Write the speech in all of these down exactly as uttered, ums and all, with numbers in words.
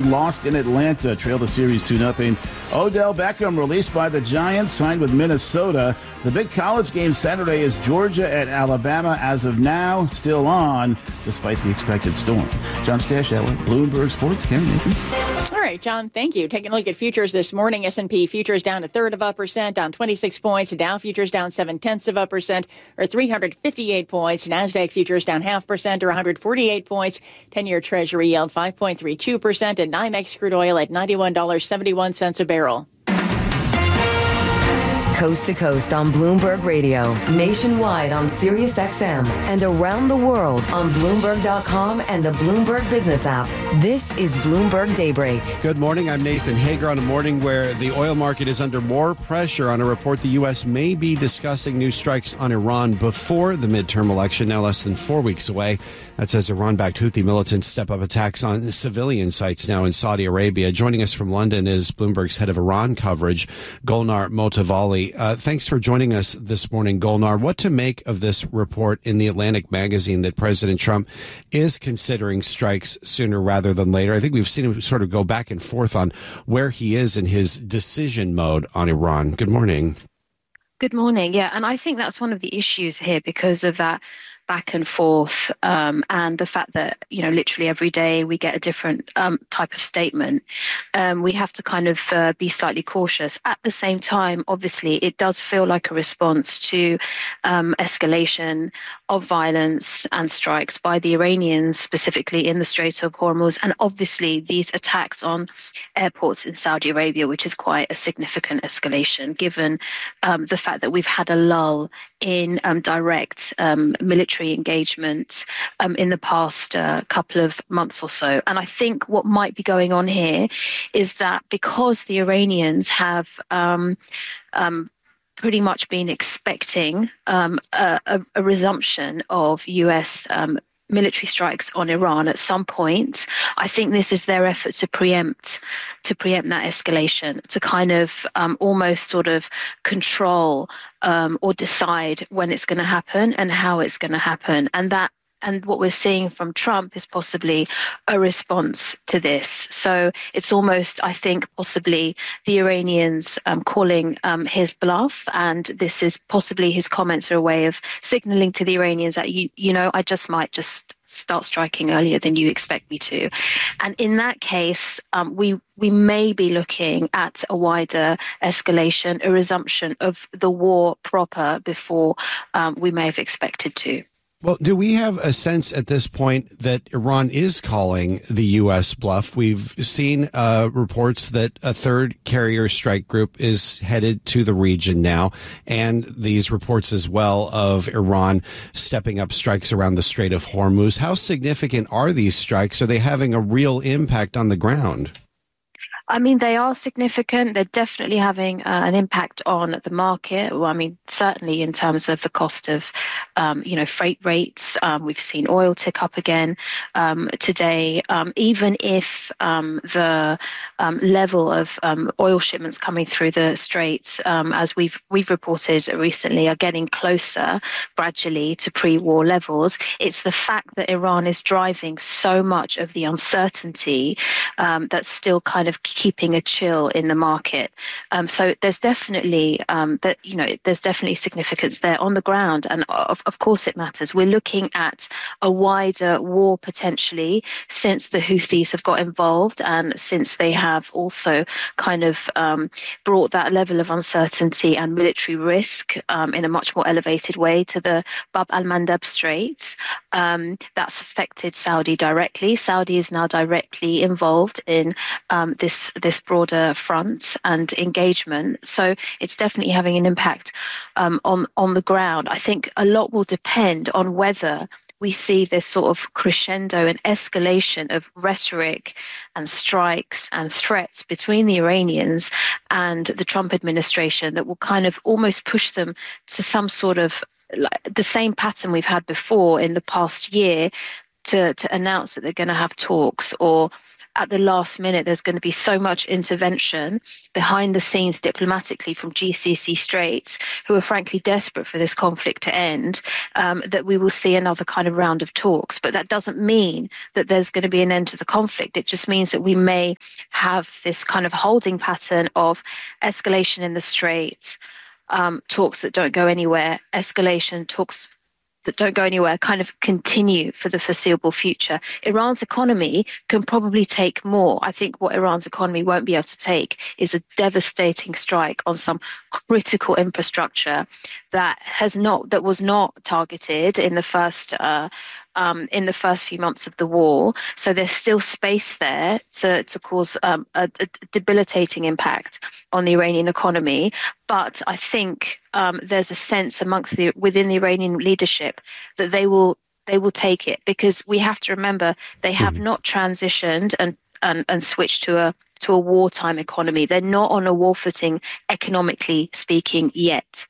lost in Atlanta, trailed the series two nothing. Odell Beckham released by the Giants, signed with Minnesota. The big college game Saturday is Georgia at Alabama. As of now, still on, despite the expected storm. John Stashower, Bloomberg Sports. Karen Nathan. All right, John, thank you. Taking a look at futures this morning, S and P futures down a third of a percent, down twenty-six points. Dow futures down seven-tenths of a percent, or three hundred fifty-eight points. NASDAQ futures down half percent, or one hundred forty-eight points. ten-year Treasury yield five point three two percent, and NYMEX crude oil at ninety-one dollars and seventy-one cents a barrel. Coast to coast on Bloomberg Radio, nationwide on Sirius X M, and around the world on Bloomberg dot com and the Bloomberg Business app. This is Bloomberg Daybreak. Good morning. I'm Nathan Hager on a morning where the oil market is under more pressure on a report the U S may be discussing new strikes on Iran before the midterm election, now less than four weeks away. That says Iran-backed Houthi militants step up attacks on civilian sites now in Saudi Arabia. Joining us from London is Bloomberg's head of Iran coverage, Golnar Motovali. Uh, thanks for joining us this morning, Golnar. What to make of this report in the Atlantic magazine that President Trump is considering strikes sooner rather than later? I think we've seen him sort of go back and forth on where he is in his decision mode on Iran. Good morning. Good morning. Yeah, and I think that's one of the issues here because of that back and forth um, and the fact that, you know, literally every day we get a different um, type of statement. Um, we have to kind of uh, be slightly cautious. At the same time, obviously, it does feel like a response to um, escalation of violence and strikes by the Iranians, specifically in the Strait of Hormuz, and obviously these attacks on airports in Saudi Arabia, which is quite a significant escalation, given um, the fact that we've had a lull in um, direct um, military engagement um, in the past uh, couple of months or so. And I think what might be going on here is that because the Iranians have um, um, pretty much been expecting um, a, a, a resumption of U S um, military strikes on Iran at some point, I think this is their effort to preempt to preempt that escalation, to kind of um, almost sort of control um, or decide when it's going to happen and how it's going to happen. And that And what we're seeing from Trump is possibly a response to this. So it's almost, I think, possibly the Iranians um, calling um, his bluff. And this is possibly his comments are a way of signaling to the Iranians that, you, you know, I just might just start striking earlier than you expect me to. And in that case, um, we we may be looking at a wider escalation, a resumption of the war proper before um, we may have expected to. Well, do we have a sense at this point that Iran is calling the U S bluff? We've seen uh, reports that a third carrier strike group is headed to the region now, and these reports as well of Iran stepping up strikes around the Strait of Hormuz. How significant are these strikes? Are they having a real impact on the ground? I mean, they are significant. They're definitely having uh, an impact on the market. Well, I mean, certainly in terms of the cost of, um, you know, freight rates. Um, we've seen oil tick up again um, today. Um, even if um, the um, level of um, oil shipments coming through the straits, um, as we've we've reported recently, are getting closer gradually to pre-war levels, it's the fact that Iran is driving so much of the uncertainty um, that's still kind of keeping a chill in the market. Um, so there's definitely um, that you know there's definitely significance there on the ground, and of, of course it matters. We're looking at a wider war potentially since the Houthis have got involved, and since they have also kind of um, brought that level of uncertainty and military risk um, in a much more elevated way to the Bab al-Mandab Straits. Um, that's affected Saudi directly. Saudi is now directly involved in um, this. this broader front and engagement. So it's definitely having an impact um, on, on the ground. I think a lot will depend on whether we see this sort of crescendo and escalation of rhetoric and strikes and threats between the Iranians and the Trump administration that will kind of almost push them to some sort of like the same pattern we've had before in the past year to, to announce that they're going to have talks, or at the last minute, there's going to be so much intervention behind the scenes diplomatically from G C C Straits, who are frankly desperate for this conflict to end, um, that we will see another kind of round of talks. But that doesn't mean that there's going to be an end to the conflict. It just means that we may have this kind of holding pattern of escalation in the Straits, um, talks that don't go anywhere, escalation, talks that don't go anywhere, kind of continue for the foreseeable future. Iran's economy can probably take more. I think what Iran's economy won't be able to take is a devastating strike on some critical infrastructure that has not, that was not targeted in the first uh, Um, in the first few months of the war. So there's still space there to, to cause um, a, a debilitating impact on the Iranian economy. But I think um, there's a sense amongst the within the Iranian leadership that they will they will take it, because we have to remember they have mm-hmm. not transitioned and, and, and switched to a to a wartime economy. They're not on a war footing economically speaking yet.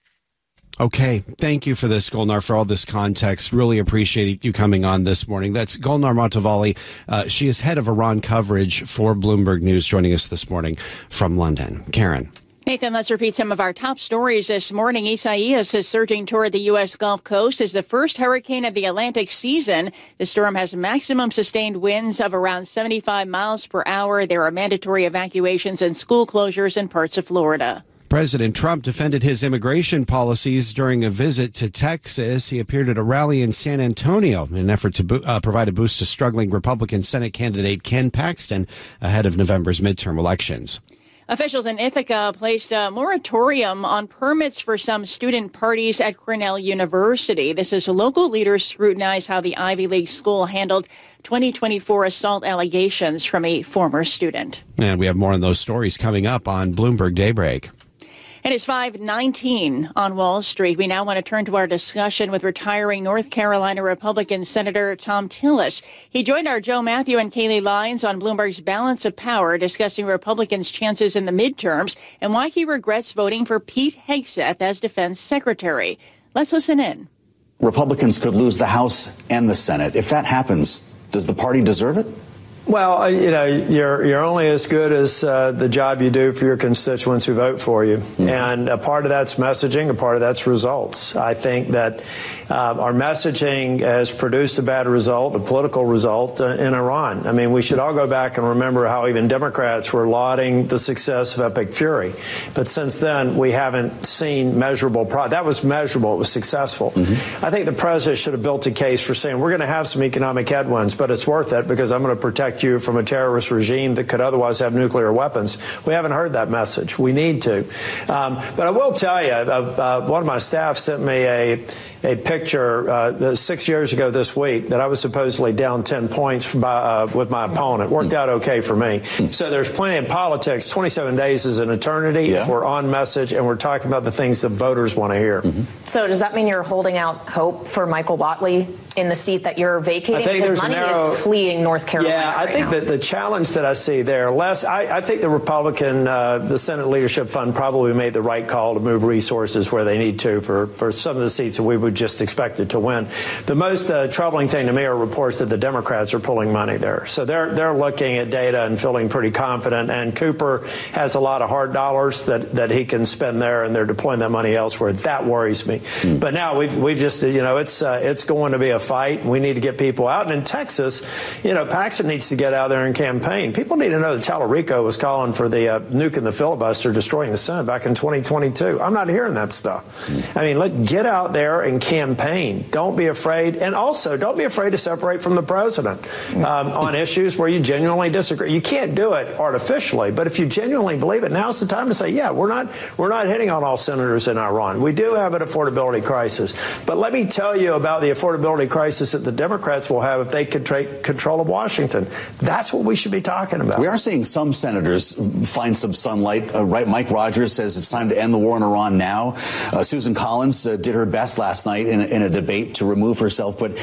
Okay. Thank you for this, Golnar, for all this context. Really appreciate you coming on this morning. That's Golnar Mohtawali. Uh, she is head of Iran coverage for Bloomberg News, joining us this morning from London. Karen. Nathan, let's repeat some of our top stories this morning. Isaias is surging toward the U S. Gulf Coast as the first hurricane of the Atlantic season. The storm has maximum sustained winds of around seventy-five miles per hour. There are mandatory evacuations and school closures in parts of Florida. President Trump defended his immigration policies during a visit to Texas. He appeared at a rally in San Antonio in an effort to bo- uh, provide a boost to struggling Republican Senate candidate Ken Paxton ahead of November's midterm elections. Officials in Ithaca placed a moratorium on permits for some student parties at Cornell University. This as local leaders scrutinize how the Ivy League school handled twenty twenty-four assault allegations from a former student. And we have more on those stories coming up on Bloomberg Daybreak. It is five nineteen on Wall Street. We now want to turn to our discussion with retiring North Carolina Republican Senator Thom Tillis. He joined our Joe Matthew and Kaylee Lyons on Bloomberg's Balance of Power, discussing Republicans' chances in the midterms and why he regrets voting for Pete Hegseth as defense secretary. Let's listen in. Republicans could lose the House and the Senate. If that happens, does the party deserve it? Well, you know, you're you're only as good as uh, the job you do for your constituents who vote for you. Mm-hmm. And a part of that's messaging, a part of that's results. I think that uh, our messaging has produced a bad result, a political result uh, in Iran. I mean, we should all go back and remember how even Democrats were lauding the success of Epic Fury. But since then, we haven't seen measurable progress. That was measurable. It was successful. Mm-hmm. I think the president should have built a case for saying we're going to have some economic headwinds, but it's worth it because I'm going to protect you from a terrorist regime that could otherwise have nuclear weapons. We haven't heard that message. We need to. Um, but I will tell you, uh, uh, one of my staff sent me a a picture uh, six years ago this week that I was supposedly down ten points by, uh, with my opponent. Worked out okay for me. So there's plenty of politics. twenty-seven days is an eternity yeah. if we're on message and we're talking about the things the voters want to hear. Mm-hmm. So does that mean you're holding out hope for Michael Whatley in the seat that you're vacating? Because money narrow, is fleeing North Carolina. Yeah, I right think now. that the challenge that I see there, Les, I, I think the Republican, uh, the Senate Leadership Fund probably made the right call to move resources where they need to for, for some of the seats that we would just expected to win. The most uh, troubling thing to me are reports that the Democrats are pulling money there. So they're they're looking at data and feeling pretty confident. And Cooper has a lot of hard dollars that, that he can spend there, and they're deploying that money elsewhere. That worries me. Mm. But now we we just you know it's uh, it's going to be a fight. We need to get people out. And in Texas, you know, Paxton needs to get out there and campaign. People need to know that Tallarico was calling for the uh, nuking the filibuster, destroying the Senate back in twenty twenty-two. I'm not hearing that stuff. Mm. I mean, let get out there and campaign. Don't be afraid. And also, don't be afraid to separate from the president um, on issues where you genuinely disagree. You can't do it artificially, but if you genuinely believe it, now's the time to say, yeah, we're not we're not hitting on all senators in Iran. We do have an affordability crisis. But let me tell you about the affordability crisis that the Democrats will have if they could take control of Washington. That's what we should be talking about. We are seeing some senators find some sunlight. Uh, right, Mike Rogers says it's time to end the war in Iran now. Uh, Susan Collins uh, did her best last night in a, in a debate to remove herself. But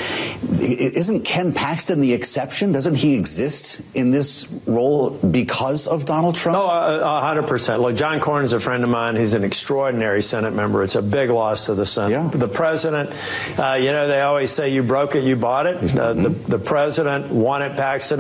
isn't Ken Paxton the exception? Doesn't he exist in this role because of Donald Trump? Oh, a hundred percent. Look, John Cornyn's a friend of mine. He's an extraordinary Senate member. It's a big loss to the Senate. Yeah. The president, uh, you know, they always say you broke it, you bought it. Mm-hmm. Uh, the, the president wanted Paxton as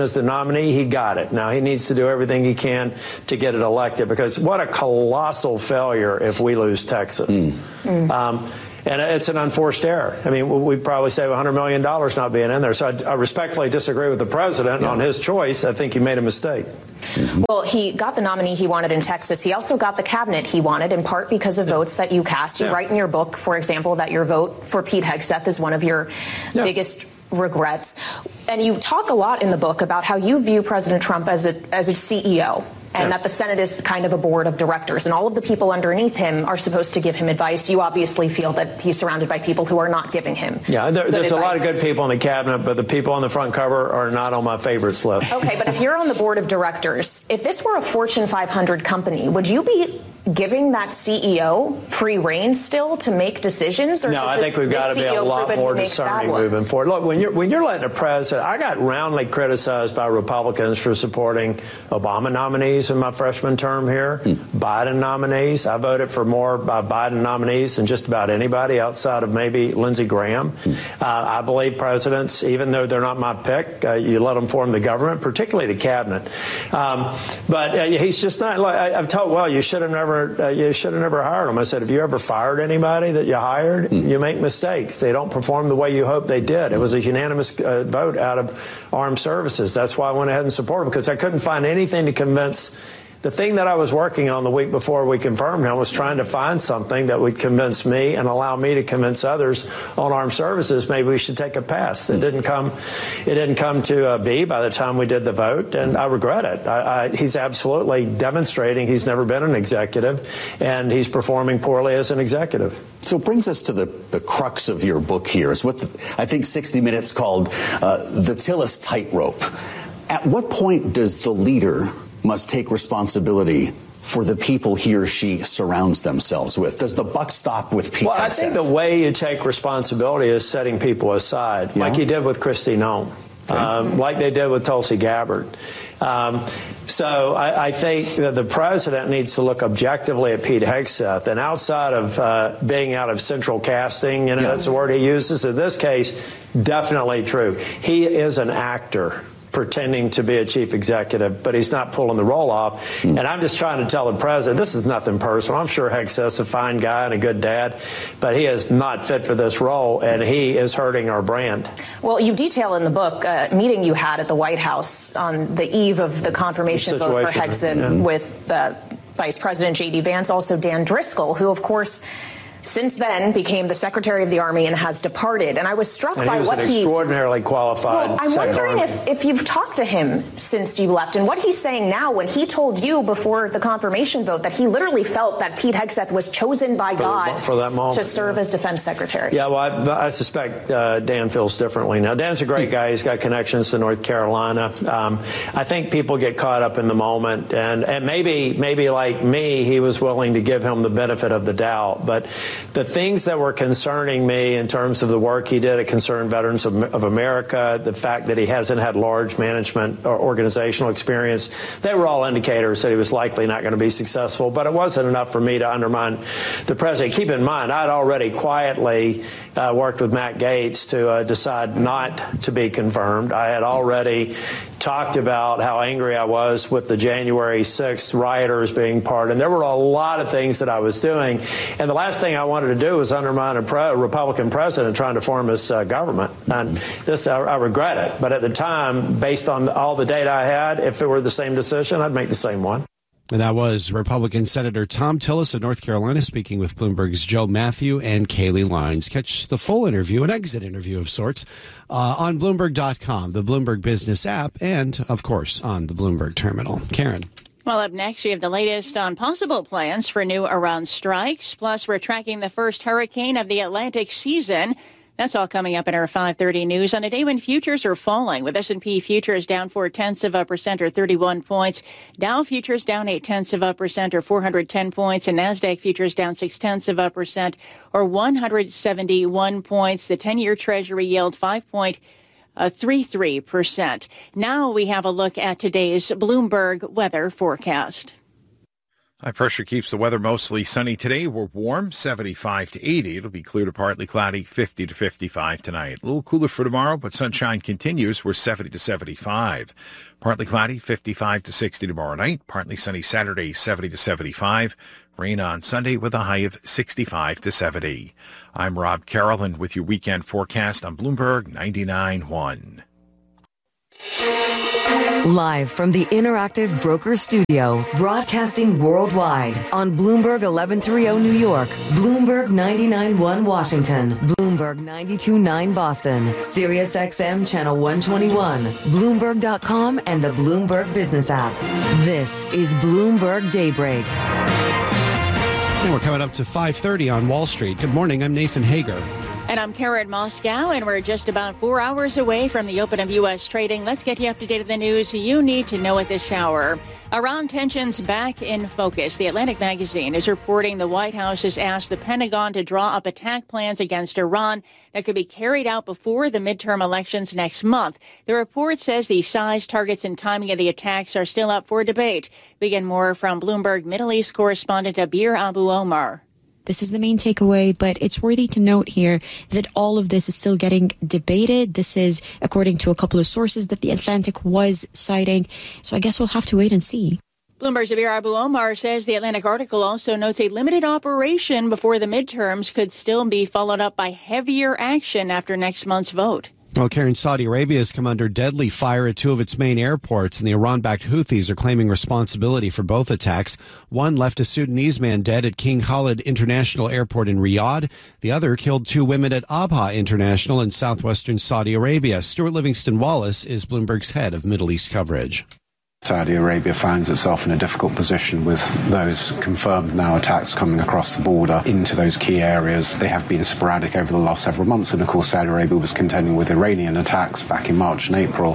as the nominee, he got it. Now he needs to do everything he can to get it elected, because what a colossal failure if we lose Texas. Mm. Mm. Um, And it's an unforced error. I mean, we'd probably save one hundred million dollars not being in there. So I, I respectfully disagree with the president yeah. on his choice. I think he made a mistake. Mm-hmm. Well, he got the nominee he wanted in Texas. He also got the cabinet he wanted, in part because of yeah. votes that you cast. You yeah. write in your book, for example, that your vote for Pete Hegseth is one of your yeah. biggest regrets. And you talk a lot in the book about how you view President Trump as a as a C E O. And yeah. that the Senate is kind of a board of directors, and all of the people underneath him are supposed to give him advice. You obviously feel that he's surrounded by people who are not giving him. Yeah, there, there's advice. a lot of good people in the cabinet, but the people on the front cover are not on my favorites list. Okay, but if you're on the board of directors, if this were a Fortune five hundred company, would you be giving that C E O free rein still to make decisions? Or no, I this, think we've got to be a lot more discerning moving forward. Look, when you're when you're letting a president, I got roundly criticized by Republicans for supporting Obama nominees in my freshman term here, mm. Biden nominees. I voted for more uh, Biden nominees than just about anybody outside of maybe Lindsey Graham. Mm. Uh, I believe presidents, even though they're not my pick, uh, you let them form the government, particularly the cabinet. Um, but uh, he's just not. Like, I, I've told, well, you should have never. Uh, you should have never hired him. I said, have you ever fired anybody that you hired? Mm. You make mistakes. They don't perform the way you hope they did. It was a unanimous uh, vote out of Armed Services. That's why I went ahead and supported him, because I couldn't find anything to convince. The thing that I was working on the week before we confirmed him was trying to find something that would convince me and allow me to convince others on Armed Services maybe we should take a pass. It didn't come, it didn't come to uh, be by the time we did the vote, and I regret it. I, I, he's absolutely demonstrating he's never been an executive, and he's performing poorly as an executive. So it brings us to the, the crux of your book here. It's what the, I think sixty minutes called uh, the Tillis tightrope. At what point does the leader must take responsibility for the people he or she surrounds themselves with? Does the buck stop with Pete Well, Hegseth? I think the way you take responsibility is setting people aside, yeah. like you did with Kristi Noem, okay. um, like they did with Tulsi Gabbard. Um, so I, I think that the president needs to look objectively at Pete Hegseth, and outside of uh, being out of central casting, you know, yeah. that's the word he uses. In this case, definitely true. He is an actor pretending to be a chief executive, but he's not pulling the role off. Mm. And I'm just trying to tell the president, this is nothing personal. I'm sure Hegseth's a fine guy and a good dad, but he is not fit for this role, and he is hurting our brand. Well, you detail in the book a meeting you had at the White House on the eve of the confirmation vote for Hegseth yeah. with uh, Vice President J D Vance, also Dan Driscoll, who, of course, since then became the Secretary of the Army and has departed. And I was struck and by he was what an he extraordinarily qualified. Well, I'm wondering if, if you've talked to him since you left, and what he's saying now when he told you before the confirmation vote that he literally felt that Pete Hegseth was chosen by for God the, for that moment, to serve yeah. as Defense Secretary. Yeah, well, I, I suspect uh, Dan feels differently now. Dan's a great guy. He's got connections to North Carolina. Um, I think people get caught up in the moment, and, and maybe maybe like me, he was willing to give him the benefit of the doubt. But the things that were concerning me in terms of the work he did at Concerned Veterans of, of America, the fact that he hasn't had large management or organizational experience, they were all indicators that he was likely not going to be successful. But it wasn't enough for me to undermine the president. Keep in mind, I'd already quietly uh, worked with Matt Gaetz to uh, decide not to be confirmed. I had already talked about how angry I was with the January sixth rioters being pardoned. There were a lot of things that I was doing. And the last thing I wanted to do was undermine a pre- Republican president trying to form his uh, government. And this, I, I regret it. But at the time, based on all the data I had, if it were the same decision, I'd make the same one. And that was Republican Senator Thom Tillis of North Carolina speaking with Bloomberg's Joe Matthew and Kayleigh Lines. Catch the full interview, an exit interview of sorts, uh, on Bloomberg dot com, the Bloomberg Business app, and, of course, on the Bloomberg Terminal. Karen. Well, up next, you have the latest on possible plans for new Iran strikes. Plus, we're tracking the first hurricane of the Atlantic season. That's all coming up in our five thirty news on a day when futures are falling, with S and P futures down four-tenths of a percent or thirty-one points. Dow futures down eight-tenths of a percent or four hundred ten points. And NASDAQ futures down six-tenths of a percent or one hundred seventy-one points. The ten-year Treasury yield five point three three percent. Now we have a look at today's Bloomberg weather forecast. High pressure keeps the weather mostly sunny today. We're warm, seventy-five to eighty. It'll be clear to partly cloudy, fifty to fifty-five tonight. A little cooler for tomorrow, but sunshine continues. We're seventy to seventy-five. Partly cloudy, fifty-five to sixty tomorrow night. Partly sunny Saturday, seventy to seventy-five. Rain on Sunday with a high of sixty-five to seventy. I'm Rob Carroll, and with your weekend forecast on Bloomberg ninety-nine point one. Live from the Interactive Broker Studio, broadcasting worldwide on Bloomberg eleven thirty New York, Bloomberg ninety-nine point one Washington, Bloomberg ninety-two point nine Boston, Sirius X M Channel one twenty-one, Bloomberg dot com, and the Bloomberg Business app. This is Bloomberg Daybreak. And we're coming up to five thirty on Wall Street. Good morning, I'm Nathan Hager. And I'm Karen Moscow, and we're just about four hours away from the open of U S trading. Let's get you up to date on the news you need to know at this hour. Iran tensions back in focus. The Atlantic magazine is reporting the White House has asked the Pentagon to draw up attack plans against Iran that could be carried out before the midterm elections next month. The report says the size, targets, and timing of the attacks are still up for debate. We get more from Bloomberg Middle East correspondent Abir Abu Omar. This is the main takeaway, but it's worthy to note here that all of this is still getting debated. This is according to a couple of sources that the Atlantic was citing. So I guess we'll have to wait and see. Bloomberg's Abir Abu Omar says the Atlantic article also notes a limited operation before the midterms could still be followed up by heavier action after next month's vote. Well, Karen, Saudi Arabia has come under deadly fire at two of its main airports, and the Iran-backed Houthis are claiming responsibility for both attacks. One left a Sudanese man dead at King Khalid International Airport in Riyadh. The other killed two women at Abha International in southwestern Saudi Arabia. Stuart Livingston Wallace is Bloomberg's head of Middle East coverage. Saudi Arabia finds itself in a difficult position with those confirmed now attacks coming across the border into those key areas. They have been sporadic over the last several months, and of course Saudi Arabia was contending with Iranian attacks back in March and April.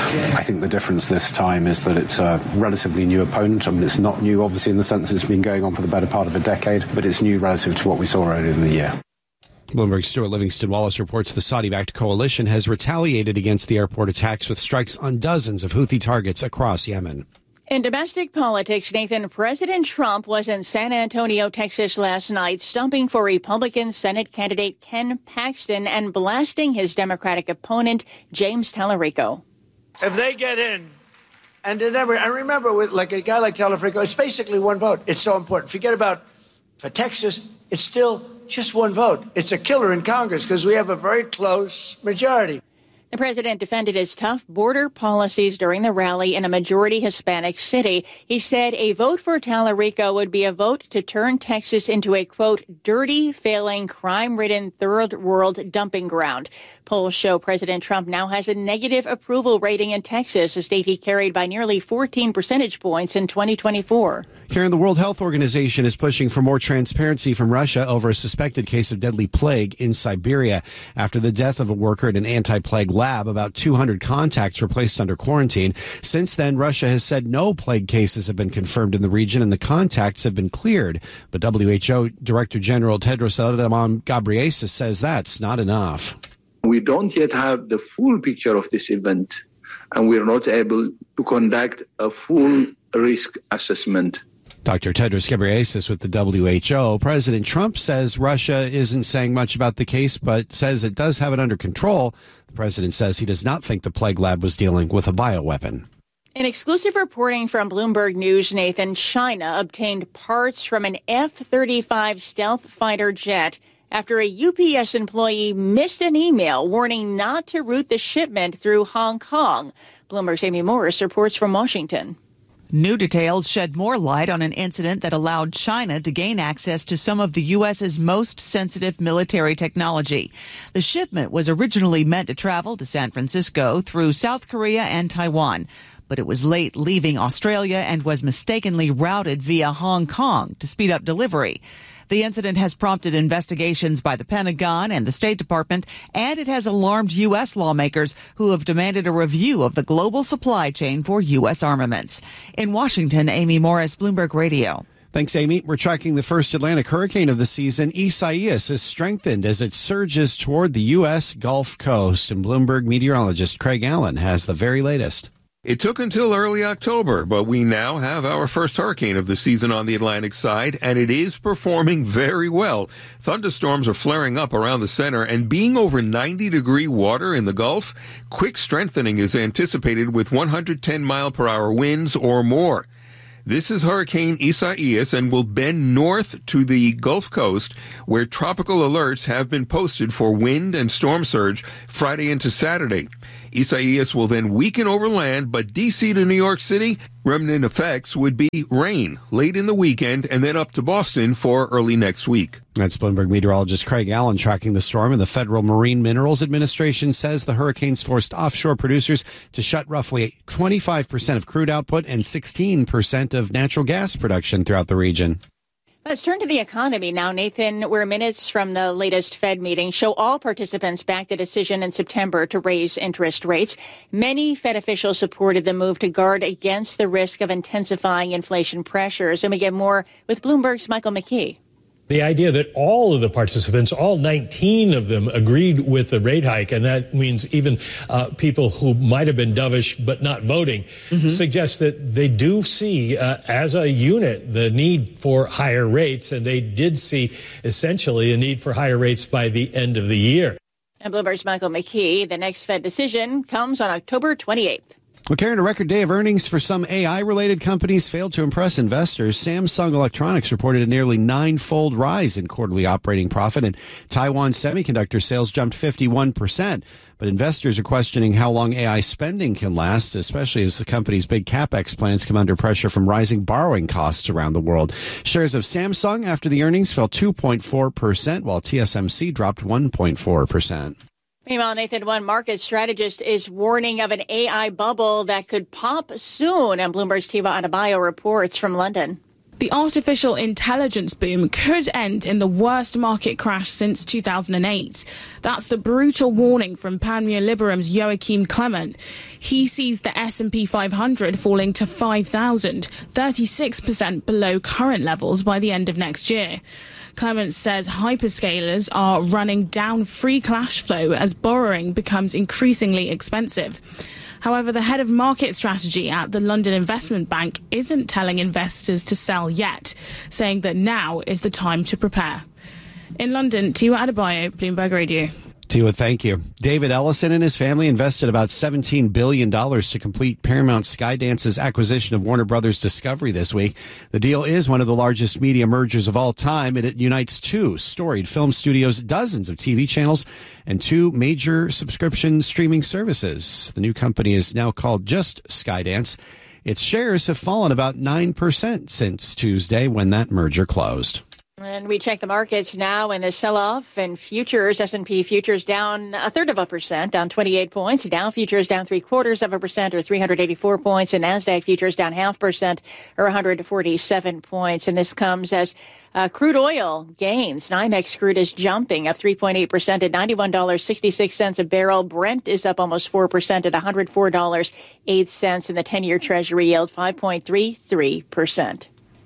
I think the difference this time is that it's a relatively new opponent. I mean, it's not new obviously in the sense that it's been going on for the better part of a decade, but it's new relative to what we saw earlier in the year. Bloomberg's Stuart Livingston Wallace reports the Saudi-backed coalition has retaliated against the airport attacks with strikes on dozens of Houthi targets across Yemen. In domestic politics, Nathan, President Trump was in San Antonio, Texas last night, stumping for Republican Senate candidate Ken Paxton and blasting his Democratic opponent, James Tallarico. If they get in, and it never, I remember with like a guy like Tallarico, it's basically one vote. It's so important. Forget about for Texas, it's still just one vote. It's a killer in Congress because we have a very close majority. The president defended his tough border policies during the rally in a majority Hispanic city. He said a vote for Tallarico would be a vote to turn Texas into a, quote, dirty, failing, crime-ridden third world dumping ground. Polls show President Trump now has a negative approval rating in Texas, a state he carried by nearly fourteen percentage points in twenty twenty-four. Karen, the World Health Organization is pushing for more transparency from Russia over a suspected case of deadly plague in Siberia. After the death of a worker at an anti-plague lab, about two hundred contacts were placed under quarantine. Since then, Russia has said no plague cases have been confirmed in the region and the contacts have been cleared. But W H O Director General Tedros Adhanom Ghebreyesus says that's not enough. We don't yet have the full picture of this event, and we're not able to conduct a full risk assessment. Doctor Tedros Ghebreyesus with the W H O. President Trump says Russia isn't saying much about the case, but says it does have it under control. The president says he does not think the plague lab was dealing with a bioweapon. In exclusive reporting from Bloomberg News, Nathan, China obtained parts from an F thirty-five stealth fighter jet after a U P S employee missed an email warning not to route the shipment through Hong Kong. Bloomberg's Amy Morris reports from Washington. New details shed more light on an incident that allowed China to gain access to some of the U S's most sensitive military technology. The shipment was originally meant to travel to San Francisco through South Korea and Taiwan, but it was late leaving Australia and was mistakenly routed via Hong Kong to speed up delivery. The incident has prompted investigations by the Pentagon and the State Department, and it has alarmed U S lawmakers who have demanded a review of the global supply chain for U S armaments. In Washington, Amy Morris, Bloomberg Radio. Thanks, Amy. We're tracking the first Atlantic hurricane of the season. Isaias has strengthened as it surges toward the U S Gulf Coast, and Bloomberg meteorologist Craig Allen has the very latest. It took until early October, but we now have our first hurricane of the season on the Atlantic side, and it is performing very well. Thunderstorms are flaring up around the center, and being over ninety degree water in the Gulf, quick strengthening is anticipated with one hundred ten mile per hour winds or more. This is Hurricane Isaias and will bend north to the Gulf Coast, where tropical alerts have been posted for wind and storm surge Friday into Saturday. Isaias will then weaken over land, but D C to New York City, remnant effects would be rain late in the weekend and then up to Boston for early next week. That's Bloomberg meteorologist Craig Allen tracking the storm, and the Federal Marine Minerals Administration says the hurricane's forced offshore producers to shut roughly twenty-five percent of crude output and sixteen percent of natural gas production throughout the region. Let's turn to the economy now, Nathan, where minutes from the latest Fed meeting show all participants backed the decision in September to raise interest rates. Many Fed officials supported the move to guard against the risk of intensifying inflation pressures. And we get more with Bloomberg's Michael McKee. The idea that all of the participants, all nineteen of them, agreed with the rate hike, and that means even uh, people who might have been dovish but not voting, mm-hmm. suggests that they do see, uh, as a unit, the need for higher rates, and they did see essentially a need for higher rates by the end of the year. And Bloomberg's Michael McKee. The next Fed decision comes on October twenty-eighth. Well, Karen, a record day of earnings for some A I-related companies failed to impress investors. Samsung Electronics reported a nearly nine-fold rise in quarterly operating profit, and Taiwan Semiconductor sales jumped fifty-one percent. But investors are questioning how long A I spending can last, especially as the company's big CapEx plans come under pressure from rising borrowing costs around the world. Shares of Samsung after the earnings fell two point four percent, while T S M C dropped one point four percent. Meanwhile, Nathan, one market strategist is warning of an A I bubble that could pop soon. And Bloomberg's Tiva Adebayo reports from London. The artificial intelligence boom could end in the worst market crash since two thousand eight. That's the brutal warning from Panmure Liberum's Joachim Clement. He sees the S and P five hundred falling to five thousand, thirty-six percent below current levels by the end of next year. Clement says hyperscalers are running down free cash flow as borrowing becomes increasingly expensive. However, the head of market strategy at the London Investment Bank isn't telling investors to sell yet, saying that now is the time to prepare. In London, Tiva Adebayo, Bloomberg Radio. Tiva, thank you. David Ellison and his family invested about seventeen billion dollars to complete Paramount Skydance's acquisition of Warner Brothers Discovery this week. The deal is one of the largest media mergers of all time, and it unites two storied film studios, dozens of T V channels, and two major subscription streaming services. The new company is now called just Skydance. Its shares have fallen about nine percent since Tuesday when that merger closed. And we check the markets now in the sell-off and futures. S and P futures down a third of a percent, down twenty-eight points. Dow futures down three quarters of a percent, or three hundred eighty-four points. And NASDAQ futures down half percent, or one hundred forty-seven points. And this comes as uh, crude oil gains. NYMEX crude is jumping up three point eight percent at ninety-one dollars and sixty-six cents a barrel. Brent is up almost four percent at one hundred four dollars and eight cents. And the ten-year Treasury yield five point three three percent.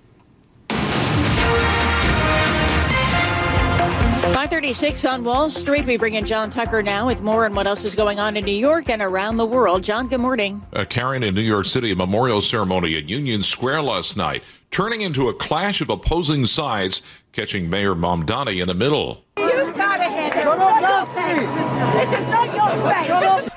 five thirty-six on Wall Street. We bring in John Tucker now with more on what else is going on in New York and around the world. John, good morning. Uh, Karen, in New York City, a memorial ceremony at Union Square last night, turning into a clash of opposing sides, catching Mayor Mamdani in the middle. You've got to hear this. Shut up, Nazi! This is not your space. Shut up.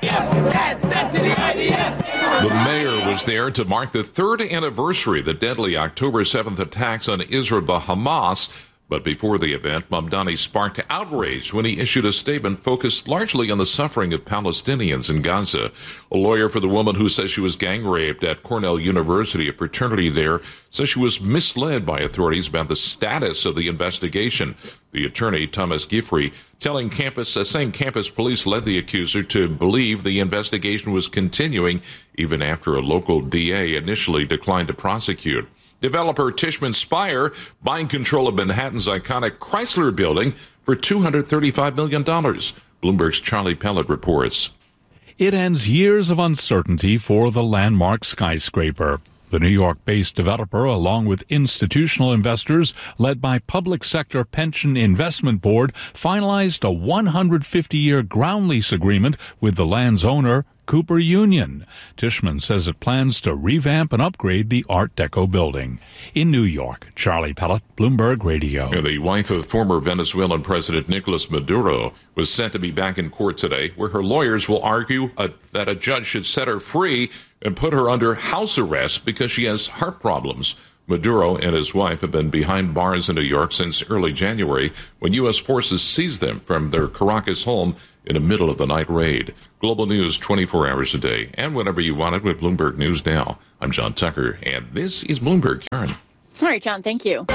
The mayor was there to mark the third anniversary of the deadly October seventh attacks on Israel by Hamas. But before the event, Mamdani sparked outrage when he issued a statement focused largely on the suffering of Palestinians in Gaza. A lawyer for the woman who says she was gang raped at Cornell University, a fraternity there, says she was misled by authorities about the status of the investigation. The attorney, Thomas Giffrey, telling campus, uh, saying campus police led the accuser to believe the investigation was continuing even after a local D A initially declined to prosecute. Developer Tishman Speyer buying control of Manhattan's iconic Chrysler Building for two hundred thirty-five million dollars. Bloomberg's Charlie Pellet reports. It ends years of uncertainty for the landmark skyscraper. The New York-based developer, along with institutional investors led by Public Sector Pension Investment Board, finalized a one hundred fifty year ground lease agreement with the land's owner, Cooper Union. Tishman says it plans to revamp and upgrade the Art Deco building. In New York, Charlie Pellet, Bloomberg Radio. The wife of former Venezuelan President Nicolas Maduro was set to be back in court today, where her lawyers will argue uh, that a judge should set her free and put her under house arrest because she has heart problems. Maduro and his wife have been behind bars in New York since early January when U S forces seized them from their Caracas home in a middle-of-the-night raid. Global news twenty-four hours a day and whenever you want it with Bloomberg News Now. I'm John Tucker, and this is Bloomberg. Karen. All right, John, thank you.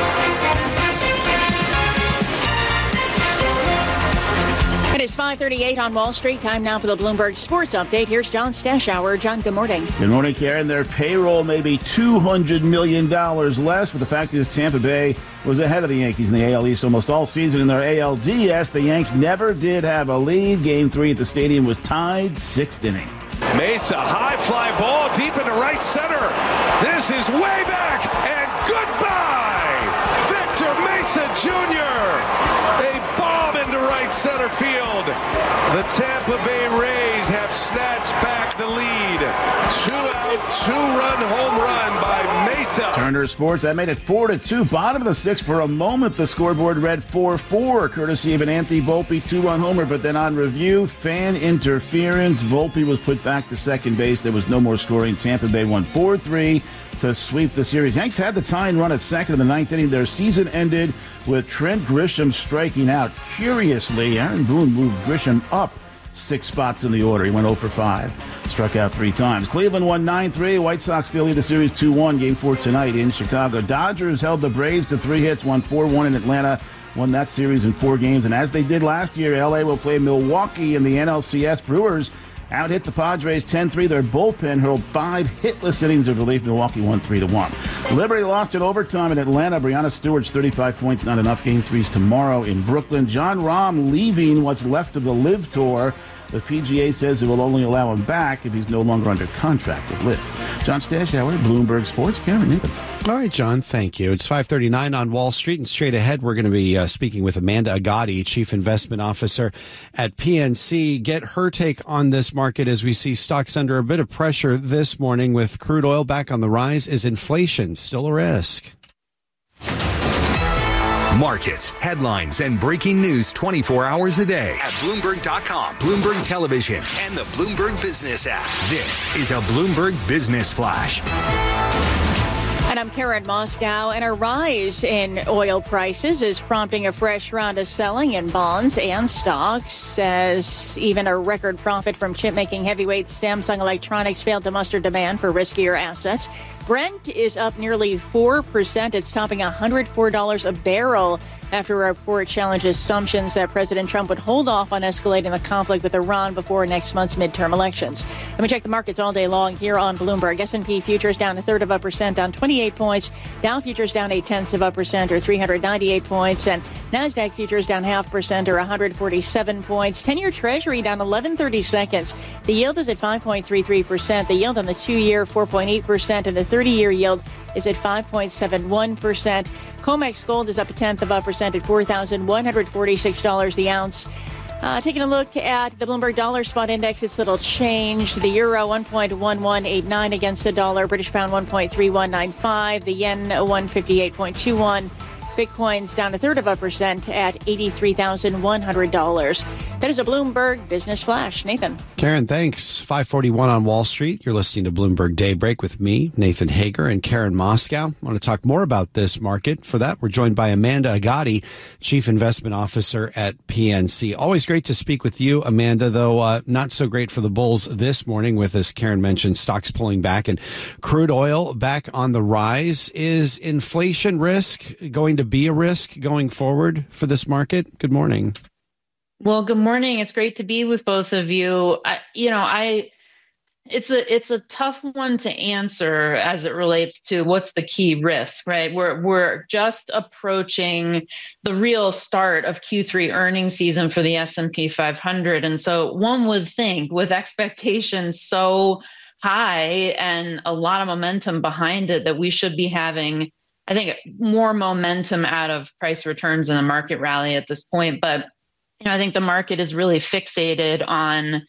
It is five thirty-eight on Wall Street. Time now for the Bloomberg Sports Update. Here's John Stashower. John, good morning. Good morning, Karen. Their payroll may be two hundred million dollars less, but the fact is Tampa Bay was ahead of the Yankees in the A L East almost all season. In their A L D S, the Yanks never did have a lead. Game three at the stadium was tied, sixth inning. Mesa, high fly ball deep into right center. This is way back, and goodbye! Victor Mesa Junior A bomb into right center field. The Tampa Bay Rays have snatched back the lead. Two out, two-run home run by Mesa. Turner Sports, that made it four to two. Bottom of the sixth for a moment. The scoreboard read four four, courtesy of an Anthony Volpe two-run homer. But then on review, fan interference. Volpe was put back to second base. There was no more scoring. Tampa Bay won four three to sweep the series. Yanks had the tying run at second in the ninth inning. Their season ended with Trent Grisham striking out. Curiously, Aaron Boone moved Grisham up six spots in the order. He went oh for five. Struck out three times. Cleveland won nine three. White Sox still lead the series two one. Game four tonight in Chicago. Dodgers held the Braves to three hits, won four one in Atlanta. Won that series in four games. And as they did last year, L A will play Milwaukee in the N L C S. Brewers out-hit the Padres ten three. Their bullpen hurled five hitless innings of relief. Milwaukee won three to one. Liberty lost in overtime in Atlanta. Brianna Stewart's thirty-five points, not enough. Game three's tomorrow in Brooklyn. Jon Rahm leaving what's left of the LIV Tour. The P G A says it will only allow him back if he's no longer under contract with LIV. John Stashower, Bloomberg Sports. Karen Nathan. All right, John, thank you. It's five thirty-nine on Wall Street, and straight ahead, we're going to be uh, speaking with Amanda Agati, Chief Investment Officer at P N C. Get her take on this market as we see stocks under a bit of pressure this morning with crude oil back on the rise. Is inflation still a risk? Markets, headlines, and breaking news twenty-four hours a day at Bloomberg dot com, Bloomberg Television, and the Bloomberg Business app. This is a Bloomberg Business Flash. And I'm Karen Moscow, and a rise in oil prices is prompting a fresh round of selling in bonds and stocks, as even a record profit from chip-making heavyweight Samsung Electronics failed to muster demand for riskier assets. Brent is up nearly four percent. It's topping one hundred four dollars a barrel after a report challenged assumptions that President Trump would hold off on escalating the conflict with Iran before next month's midterm elections. Let me check the markets all day long here on Bloomberg. S and P futures down a third of a percent, down twenty-eight points. Dow futures down eight tenths of a percent, or three hundred ninety-eight points. And NASDAQ futures down half percent, or one hundred forty-seven points. ten-year Treasury down eleven thirty seconds. The yield is at five point three three percent. The yield on the two-year, four point eight percent. And the thirty-year yield is at five point seven one percent. COMEX gold is up a tenth of a percent at four thousand one hundred forty-six dollars the ounce. Uh, taking a look at the Bloomberg Dollar Spot Index, it's little changed. The euro one point one one eight nine against the dollar. British pound one point three one nine five. The yen one fifty-eight point two one. Bitcoin's down a third of a percent at eighty-three thousand one hundred dollars. That is a Bloomberg Business Flash. Nathan. Karen, thanks. five forty-one on Wall Street. You're listening to Bloomberg Daybreak with me, Nathan Hager, and Karen Moscow. I want to talk more about this market. For that, we're joined by Amanda Agati, Chief Investment Officer at P N C. Always great to speak with you, Amanda, though uh, not so great for the bulls this morning with, as Karen mentioned, stocks pulling back and crude oil back on the rise. Is inflation risk going to be a risk going forward for this market? Good morning. Well, good morning. It's great to be with both of you. I, you know, I it's a it's a tough one to answer as it relates to what's the key risk, right? We're we're just approaching the real start of Q three earnings season for the S and P five hundred, and so one would think with expectations so high and a lot of momentum behind it that we should be having, I think, more momentum out of price returns in the market rally at this point. But, you know, I think the market is really fixated on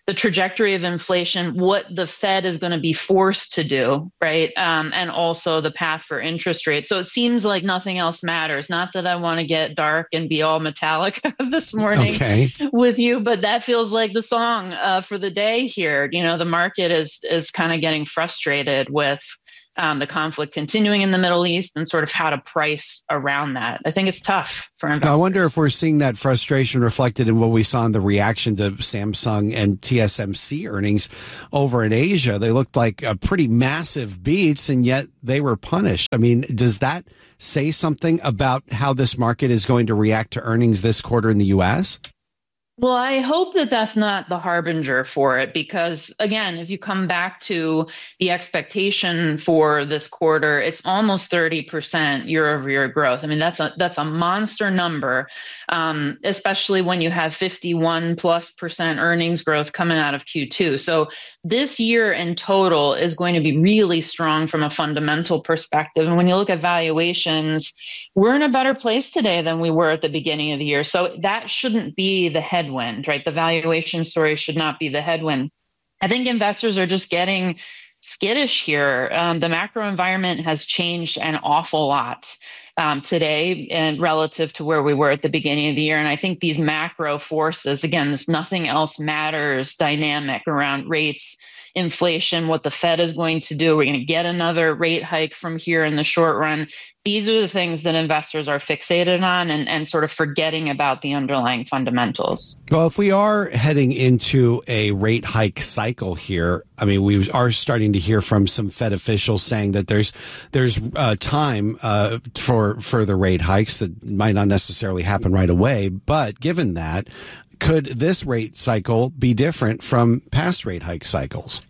the trajectory of inflation, what the Fed is going to be forced to do, right? Um, and also the path for interest rates. So it seems like nothing else matters. Not that I want to get dark and be all metallic this morning okay. with you, but that feels like the song uh, for the day here. You know, the market is is kind of getting frustrated with Um, the conflict continuing in the Middle East and sort of how to price around that. I think it's tough for investors. I wonder if we're seeing that frustration reflected in what we saw in the reaction to Samsung and T S M C earnings over in Asia. They looked like a pretty massive beats, and yet they were punished. I mean, does that say something about how this market is going to react to earnings this quarter in the U S? Well, I hope that that's not the harbinger for it, because, again, if you come back to the expectation for this quarter, it's almost thirty percent year over year growth. I mean, that's a that's a monster number, um, especially when you have fifty-one plus percent earnings growth coming out of Q two. So this year in total is going to be really strong from a fundamental perspective. And when you look at valuations, we're in a better place today than we were at the beginning of the year. So that shouldn't be the head headwind, right? The valuation story should not be the headwind. I think investors are just getting skittish here. Um, the macro environment has changed an awful lot um, today and relative to where we were at the beginning of the year. And I think these macro forces, again, this nothing else matters dynamic around rates, inflation, what the Fed is going to do. We're going to get another rate hike from here in the short run. These are the things that investors are fixated on and, and sort of forgetting about the underlying fundamentals. Well, if we are heading into a rate hike cycle here, I mean, we are starting to hear from some Fed officials saying that there's there's uh, time uh, for further rate hikes that might not necessarily happen right away. But given that, could this rate cycle be different from past rate hike cycles?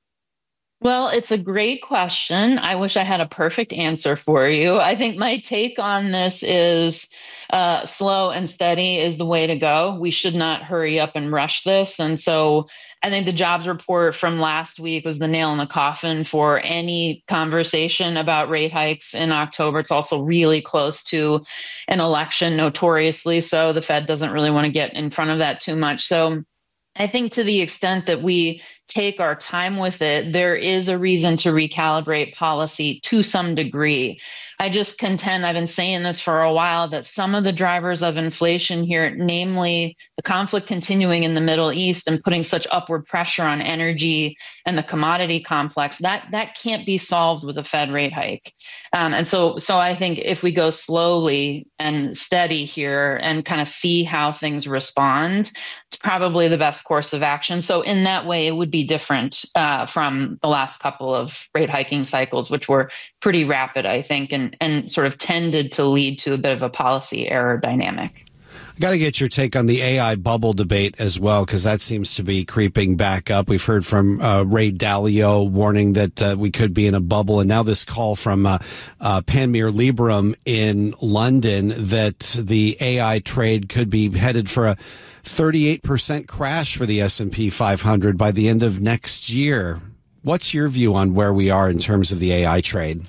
Well, it's a great question. I wish I had a perfect answer for you. I think my take on this is uh, slow and steady is the way to go. We should not hurry up and rush this. And so I think the jobs report from last week was the nail in the coffin for any conversation about rate hikes in October. It's also really close to an election, notoriously so. The Fed doesn't really want to get in front of that too much. So I think to the extent that we take our time with it, there is a reason to recalibrate policy to some degree. I just contend, I've been saying this for a while, that some of the drivers of inflation here, namely the conflict continuing in the Middle East and putting such upward pressure on energy and the commodity complex, that that can't be solved with a Fed rate hike. Um, and so, so I think if we go slowly and steady here and kind of see how things respond, it's probably the best course of action. So in that way, it would be different uh, from the last couple of rate hiking cycles, which were pretty rapid, I think, and, and sort of tended to lead to a bit of a policy error dynamic. I got to get your take on the A I bubble debate as well, because that seems to be creeping back up. We've heard from uh, Ray Dalio warning that uh, we could be in a bubble, and now this call from uh, uh, Panmure Liberum in London that the A I trade could be headed for a thirty-eight percent crash for the S and P five hundred by the end of next year. What's your view on where we are in terms of the A I trade?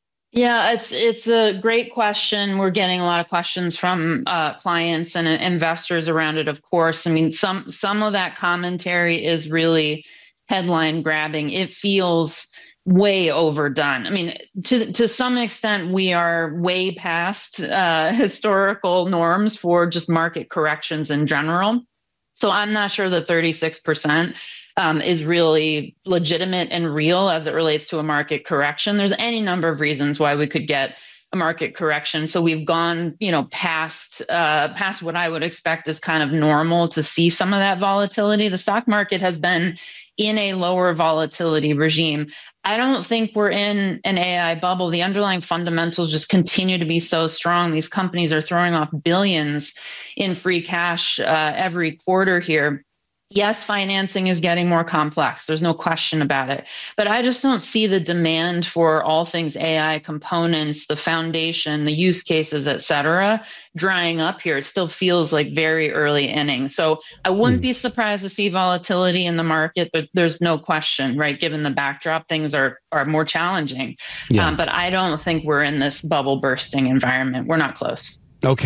Yeah, it's it's a great question. We're getting a lot of questions from uh, clients and uh, investors around it, of course. I mean, some some of that commentary is really headline grabbing. It feels way overdone. I mean, to to some extent, we are way past uh, historical norms for just market corrections in general. So I'm not sure that thirty-six percent Um, is really legitimate and real as it relates to a market correction. There's any number of reasons why we could get a market correction. So we've gone, you know, past uh, past what I would expect is kind of normal to see some of that volatility. The stock market has been in a lower volatility regime. I don't think we're in an A I bubble. The underlying fundamentals just continue to be so strong. These companies are throwing off billions in free cash uh, every quarter here. Yes, financing is getting more complex. There's no question about it. But I just don't see the demand for all things A I components, the foundation, the use cases, et cetera, drying up here. It still feels like very early innings. So I wouldn't mm. be surprised to see volatility in the market, but there's no question, right? Given the backdrop, things are, are more challenging. Yeah. Um, but I don't think we're in this bubble bursting environment. We're not close. Okay.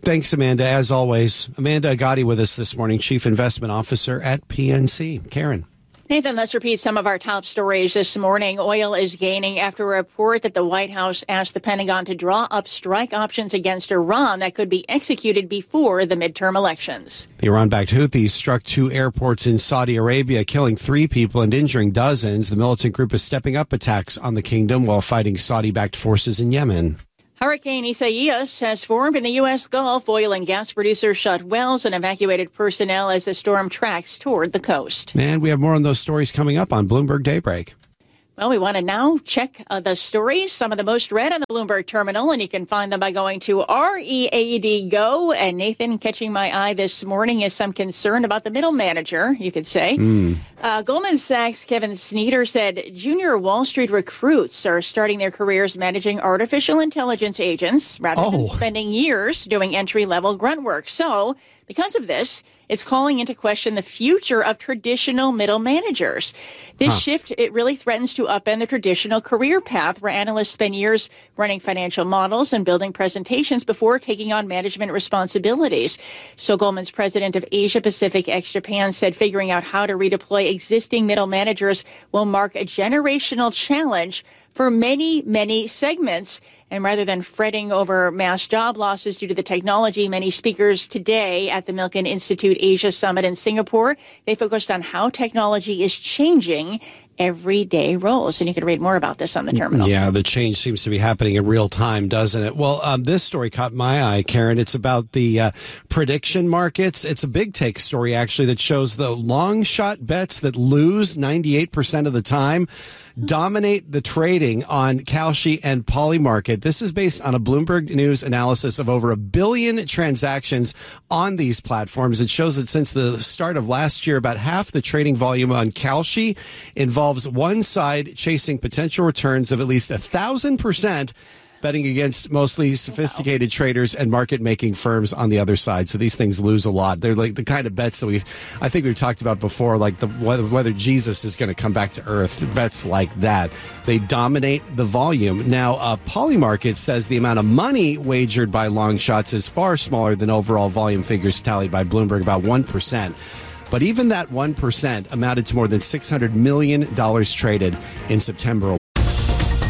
Thanks, Amanda, as always. Amanda Agati with us this morning, Chief Investment Officer at P N C. Karen. Nathan, let's repeat some of our top stories this morning. Oil is gaining after a report that the White House asked the Pentagon to draw up strike options against Iran that could be executed before the midterm elections. The Iran-backed Houthis struck two airports in Saudi Arabia, killing three people and injuring dozens. The militant group is stepping up attacks on the kingdom while fighting Saudi-backed forces in Yemen. Hurricane Isaias has formed in the U S. Gulf. Oil and gas producers shut wells and evacuated personnel as the storm tracks toward the coast. And we have more on those stories coming up on Bloomberg Daybreak. Well, we want to now check uh, the stories, some of the most read on the Bloomberg terminal, and you can find them by going to R E A D Go. And Nathan, catching my eye this morning is some concern about the middle manager, you could say. Mm. Uh, Goldman Sachs' Kevin Sneeder said junior Wall Street recruits are starting their careers managing artificial intelligence agents rather oh. than spending years doing entry-level grunt work. So, because of this, it's calling into question the future of traditional middle managers. This huh. shift, it really threatens to upend the traditional career path where analysts spend years running financial models and building presentations before taking on management responsibilities. So Goldman's president of Asia Pacific ex-Japan said figuring out how to redeploy existing middle managers will mark a generational challenge for many, many segments. And rather than fretting over mass job losses due to the technology, many speakers today at the Milken Institute Asia Summit in Singapore, they focused on how technology is changing everyday roles. And you can read more about this on the terminal. Yeah, the change seems to be happening in real time, doesn't it? Well, um, this story caught my eye, Karen. It's about the uh, prediction markets. It's a big take story, actually, that shows the long shot bets that lose ninety-eight percent of the time dominate the trading on Kalshi and Polymarket. This is based on a Bloomberg News analysis of over a billion transactions on these platforms. It shows that since the start of last year, about half the trading volume on Kalshi involves one side chasing potential returns of at least a thousand percent, betting against mostly sophisticated traders and market-making firms on the other side. So these things lose a lot. They're like the kind of bets that we've, I think we've talked about before, like the whether, whether Jesus is going to come back to earth. Bets like that. They dominate the volume. Now, uh, Polymarket says the amount of money wagered by long shots is far smaller than overall volume figures tallied by Bloomberg, about one percent. But even that one percent amounted to more than six hundred million dollars traded in September